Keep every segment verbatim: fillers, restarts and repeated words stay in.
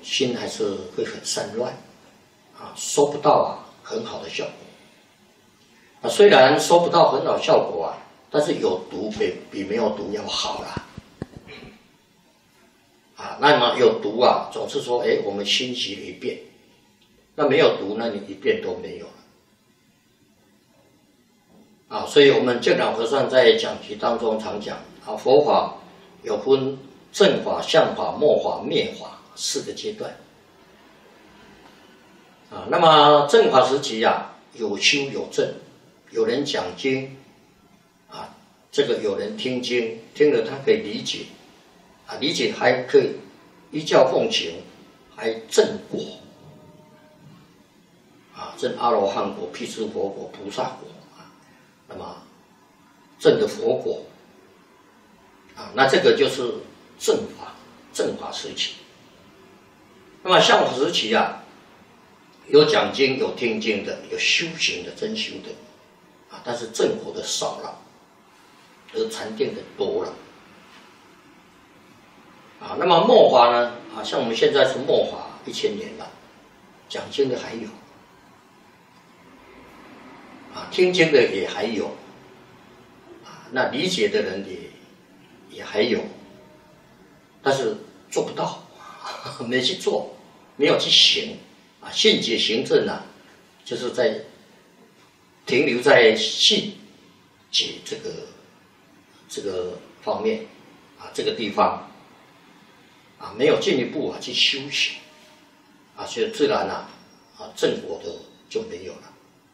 心还是会很散乱，啊，收不到啊很好的效果。啊，虽然收不到很好效果啊，但是有读比比没有读要好啦。啊，那么有读啊，总是说，哎，我们心习了一遍。那没有读，那你一遍都没有了。啊，所以我们净老和尚在讲题当中常讲啊，佛法有分正法、相法、末法、灭法四个阶段。啊，那么正法时期啊，有修有证，有人讲经，啊，这个有人听经，听了他可以理解，啊，理解还可以依教奉行，还证果。啊，证阿罗汉果、辟支佛果、菩萨果啊，那么证的佛果啊，那这个就是正法，正法时期。那么相法时期啊，有讲经、有听经的，有修行的、真修的啊，但是正果的少了，而禅定的多了啊。那么末法呢？啊，像我们现在是末法一千年了，讲经的还有。啊，听经的也还有，啊，那理解的人也也还有，但是做不到，没去做，没有去行，啊，信解行证啊，就是在停留在信解这个这个方面，啊，这个地方，啊，没有进一步啊去修行，啊，所以自然啊，啊，正果的就没有了。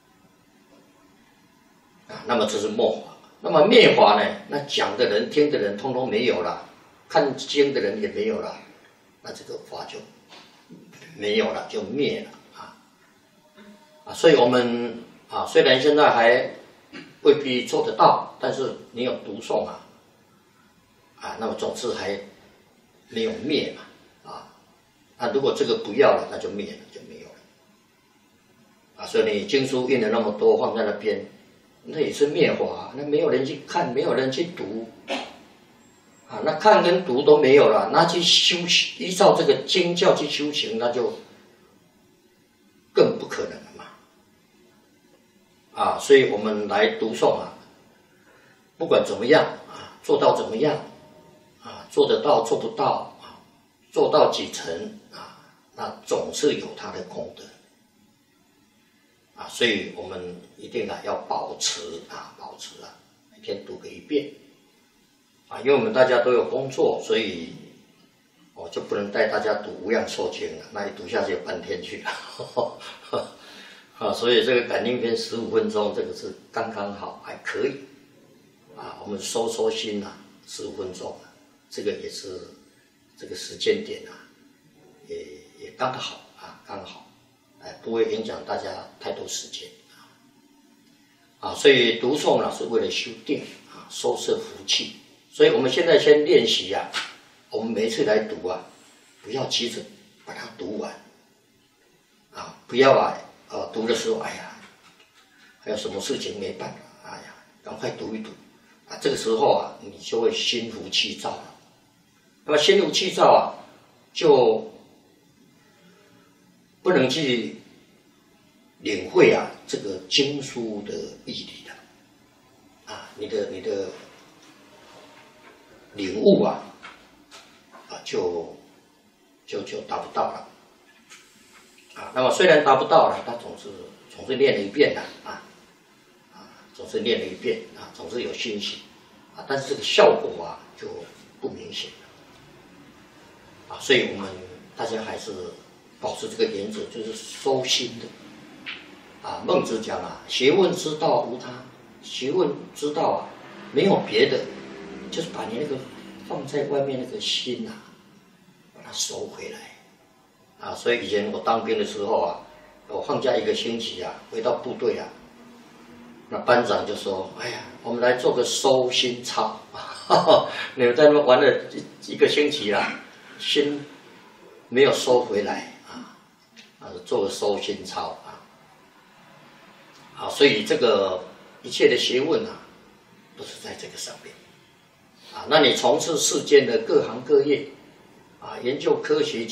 啊，那么这是末法。那么灭法呢？那讲的人、听的人，通通没有了，看经的人也没有了，那这个法就没有了，就灭了啊！啊，所以我们啊，虽然现在还未必做得到，但是你有读诵啊，啊，那么总是还没有灭嘛，啊，那如果这个不要了，那就灭了，就没有了。啊，所以你经书印了那么多，放在那边。那也是灭法，那没有人去看，没有人去读，啊，那看跟读都没有了，那去修行，依照这个经教去修行，那就更不可能了嘛，啊，所以我们来读诵啊，不管怎么样啊，做到怎么样啊，做得到做不到啊，做到几成啊，那总是有它的功德。啊，所以我们一定啊要保持啊，保持啊，每天读个一遍，啊，因为我们大家都有工作，所以我就不能带大家读《无量寿经》了，那一读下去半天去了，啊，所以这个感应篇十五分钟，这个是刚刚好，还可以，啊，我们收收心啊，十五分钟，这个也是这个时间点啊，也也刚好啊，刚好。哎，不会影响大家太多时间啊！所以读诵呢是为了修定啊，收摄福气。所以我们现在先练习啊，我们每一次来读啊，不要急着把它读完啊，不要啊，呃，读的时候，哎呀，还有什么事情没办法，哎呀，赶快读一读啊！这个时候啊，你就会心浮气躁了。那么心浮气躁啊，就不能去领会啊这个经书的义理的，啊，你的你的领悟啊，啊就就就达不到了，啊，那么虽然达不到了，他总是总是念了一遍的啊，啊，总是念了一遍啊，总是有欣喜啊，但是这个效果啊就不明显了，啊，所以我们大家还是保持这个原则，就是收心的。啊，孟子讲啊，学问之道无他，学问之道啊，没有别的，就是把你那个放在外面那个心啊，把它收回来。啊，所以以前我当兵的时候啊，我放假一个星期啊，回到部队啊，那班长就说：“哎呀，我们来做个收心操，你们在那玩了一一个星期啦，心没有收回来啊，啊，做个收心操啊。”啊，所以这个一切的学问啊，都是在这个上面啊。那你从事世间的各行各业啊，研究科学。